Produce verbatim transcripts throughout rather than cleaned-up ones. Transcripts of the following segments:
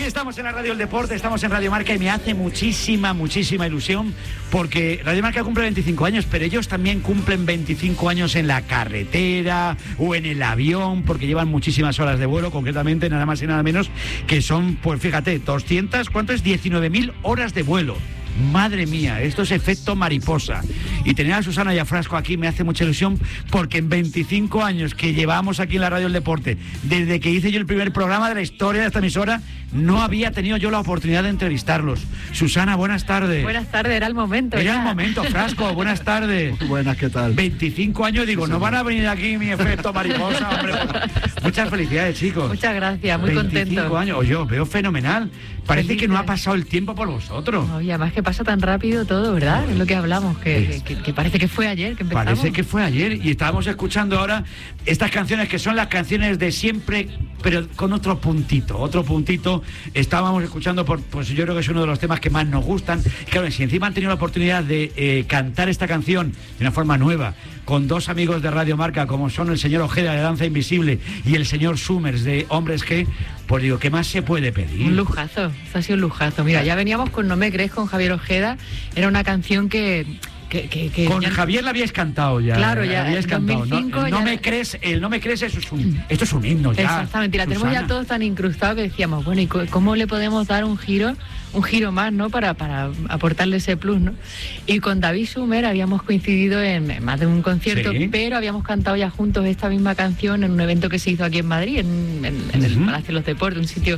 estamos en la Radio del Deporte, estamos en Radio Marca y me hace muchísima, muchísima ilusión porque Radio Marca cumple veinticinco años, pero ellos también cumplen veinticinco años en la carretera o en el avión porque llevan muchísimas horas de vuelo, concretamente nada más y nada menos que son, pues fíjate, doscientas, ¿cuánto es? diecinueve mil horas de vuelo. Madre mía, esto es efecto mariposa. Y tener a Susana y a Frasco aquí me hace mucha ilusión porque en veinticinco años que llevamos aquí en la Radio del Deporte, desde que hice yo el primer programa de la historia de esta emisora, no había tenido yo la oportunidad de entrevistarlos. Susana, buenas tardes. Buenas tardes, era el momento. Era ya. el momento, Frasco, buenas tardes. Buenas, ¿qué tal? veinticinco años, digo, sí, no van a venir aquí mi efecto mariposa, hombre. Muchas felicidades, chicos. Muchas gracias, muy contento. veinticinco años, oye, os veo fenomenal. Parece Felices. que no ha pasado el tiempo por vosotros. Oye, además que pasa tan rápido todo, ¿verdad? Es lo que hablamos, que, que, que parece que fue ayer que empezamos. Parece que fue ayer y estábamos escuchando ahora estas canciones que son las canciones de siempre, pero con otro puntito, otro puntito. Estábamos escuchando, por, pues yo creo que es uno de los temas que más nos gustan. Claro, si encima han tenido la oportunidad de eh, cantar esta canción de una forma nueva, con dos amigos de Radio Marca, como son el señor Ojeda de Danza Invisible y el señor Summers de Hombres G, pues digo, ¿qué más se puede pedir? Un lujazo, esto ha sido un lujazo. Mira, ya veníamos con No me crees con Javier Ojeda, era una canción que... Que, que, que con ya... Javier la habíais cantado ya. Claro, ya. Habíais cantado. No, no ya... me crees, el no me crees, eso es un, esto es un himno ya. Exactamente, y la tenemos ya todos tan incrustados que decíamos, bueno, ¿y cómo le podemos dar un giro, un giro más, ¿no? Para, para aportarle ese plus, ¿no? Y con David Sumer habíamos coincidido en más de un concierto, ¿sí? Pero habíamos cantado ya juntos esta misma canción en un evento que se hizo aquí en Madrid, en, en, en uh-huh. el Palacio de los Deportes, un sitio...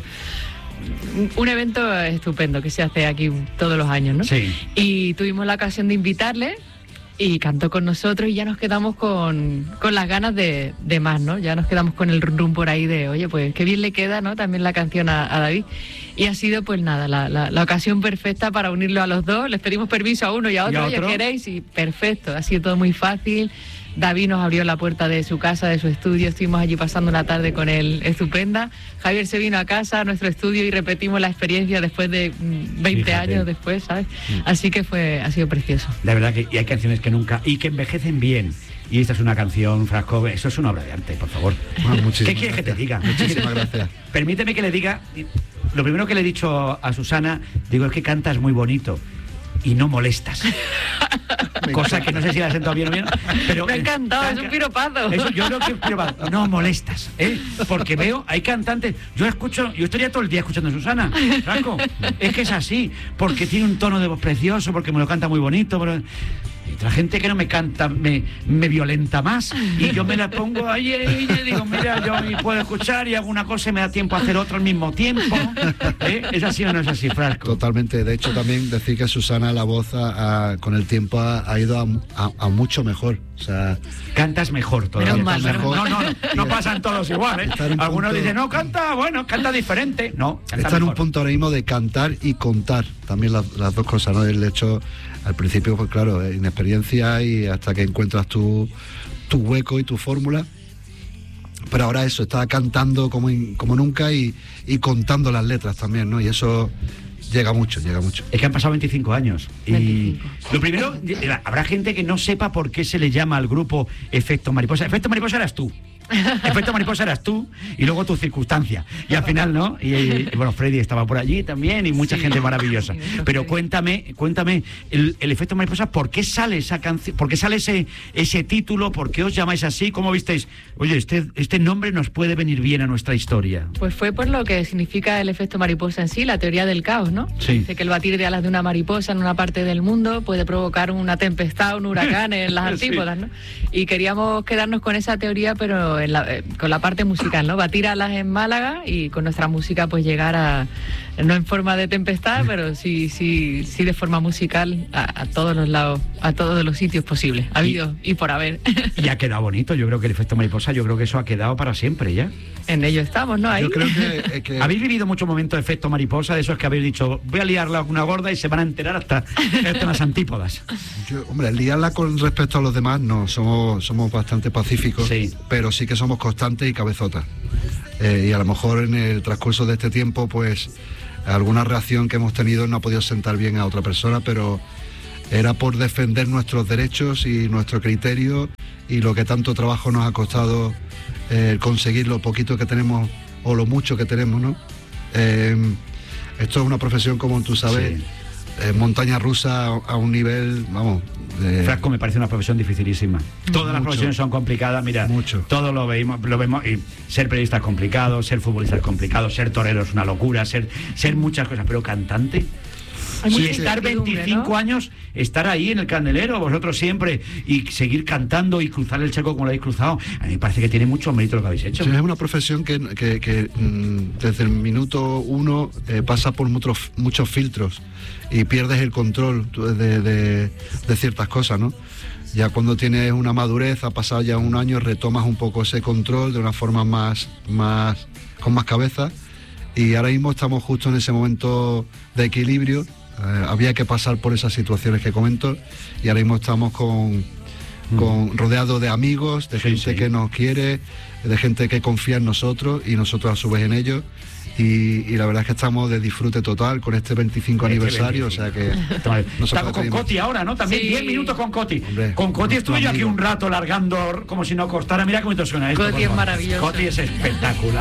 Un evento estupendo que se hace aquí todos los años, ¿no? Sí. Y tuvimos la ocasión de invitarle y cantó con nosotros y ya nos quedamos con, con las ganas de, de más, ¿no? Ya nos quedamos con el rum rum por ahí de, oye, pues qué bien le queda, ¿no? También la canción a, a David. Y ha sido, pues nada, la, la, la ocasión perfecta para unirlo a los dos. Les pedimos permiso a uno y a otro, ya queréis, y perfecto. Ha sido todo muy fácil. David nos abrió la puerta de su casa, de su estudio, estuvimos allí pasando una tarde con él estupenda. Javier se vino a casa, a nuestro estudio, y repetimos la experiencia después de veinte Fíjate. años después, ¿sabes? Mm. Así que fue, ha sido precioso. La verdad que y hay canciones que nunca, y que envejecen bien. Y esta es una canción, Frasco, eso es una obra de arte, por favor. Bueno, ¿qué quieres que te diga? Muchísimas gracias. Permíteme que le diga, lo primero que le he dicho a Susana, digo, es que cantas muy bonito. Y no molestas. Cosa que no sé si la has sentado bien o bien. Pero, me ha encantado, eh, es un piropazo. Eso, yo creo que es un piropazo. No molestas, ¿eh? Porque veo, hay cantantes. Yo escucho, yo estaría todo el día escuchando a Susana. Franco, es que es así. Porque tiene un tono de voz precioso, porque me lo canta muy bonito. Pero... Y otra gente que no me canta, me, me violenta más. Y yo me la pongo ahí y digo, mira, yo me puedo escuchar y hago una cosa y me da tiempo a hacer otra al mismo tiempo. ¿Eh? ¿Es así o no es así, Frasco? Totalmente. De hecho, también decir que Susana, la voz a, a, con el tiempo ha, ha ido a, a, a mucho mejor. O sea, cantas mejor todavía. Menos mal, mejor. No, no, no, no pasan todos igual, ¿eh? Algunos punto... dicen, no, canta, bueno, canta diferente. No, canta está en un punto ahora mismo de cantar y contar. También las, las dos cosas, ¿no? El hecho, al principio, pues claro, inexperiencia y hasta que encuentras tu, tu hueco y tu fórmula. Pero ahora eso, está cantando como, in, como nunca y, y contando las letras también, ¿no? Y eso... Llega mucho, llega mucho. Es que han pasado veinticinco años. Y veinticinco. Lo primero, habrá gente que no sepa por qué se le llama al grupo Efecto Mariposa. Efecto Mariposa eras tú. Efecto Mariposa eras tú y luego tu circunstancia. Y al final, ¿no? Y, y bueno, Freddy estaba por allí también y mucha sí, gente maravillosa. Sí, Pero cuéntame, cuéntame, el, el Efecto Mariposa, ¿por qué sale esa canción? ¿Por qué sale ese, ese título? ¿Por qué os llamáis así? ¿Cómo visteis? Oye, este, este nombre nos puede venir bien a nuestra historia. Pues fue por lo que significa el efecto mariposa en sí, la teoría del caos, ¿no? Sí. Dice que el batir de alas de una mariposa en una parte del mundo puede provocar una tempestad, un huracán en las antípodas, ¿no? Y queríamos quedarnos con esa teoría, pero en la, eh, con la parte musical, ¿no? Batir alas en Málaga y con nuestra música pues llegar a, no en forma de tempestad, pero sí, sí, sí de forma musical a, a todos los lados, a todos los sitios posibles, habido y, y por haber. Y ha quedado bonito, yo creo que el efecto mariposa, yo creo que eso ha quedado para siempre ya. En ello estamos, ¿no? Ahí. Yo creo que, que... ¿Habéis vivido muchos momentos de efecto mariposa, de esos que habéis dicho, voy a liarla una gorda y se van a enterar hasta, hasta las antípodas? Yo, hombre, liarla con respecto a los demás, no, somos, somos bastante pacíficos, sí. Pero sí que somos constantes y cabezotas. Eh, y a lo mejor en el transcurso de este tiempo, pues, alguna reacción que hemos tenido no ha podido sentar bien a otra persona, pero era por defender nuestros derechos y nuestro criterio y lo que tanto trabajo nos ha costado eh, conseguir lo poquito que tenemos o lo mucho que tenemos, ¿no? Eh, Esto es una profesión, como tú sabes, Sí. eh, montaña rusa a, a un nivel, vamos... de- Frasco me parece una profesión dificilísima. Todas las Mucho. profesiones son complicadas, mira, Mucho. todo lo vemos, lo vemos y ser periodista es complicado, ser futbolista es complicado, ser torero es una locura, ser, ser muchas cosas, pero cantante. Hay Y mucha estar incertidumbre, veinticinco ¿no? años, estar ahí en el candelero, vosotros siempre, y seguir cantando y cruzar el charco como lo habéis cruzado, a mí me parece que tiene mucho mérito lo que habéis hecho. Sí, es una profesión que, que- que, mm, desde el minuto uno eh, pasa por muchos, muchos filtros y pierdes el control tú, de, de- de ciertas cosas, ¿no? Ya cuando tienes una madurez, ha pasado ya un año, retomas un poco ese control de una forma más, más con más cabeza, y ahora mismo estamos justo en ese momento de equilibrio. Eh, había que pasar por esas situaciones que comento, y ahora mismo estamos con, con rodeados de amigos, de Sí, gente sí. que nos quiere, de gente que confía en nosotros y nosotros a su vez en ellos. Y, y la verdad es que estamos de disfrute total con este veinticinco Este aniversario, o sea que... Toma, no se Estamos puede con pedir más. Coti ahora, ¿no? También Sí. diez minutos con Coti. Hombre, con Coti nuestro estuve yo aquí amigo. un rato largando como si no costara. Mira cómo te suena esto. Coti por es favor. maravilloso. Coti es espectacular.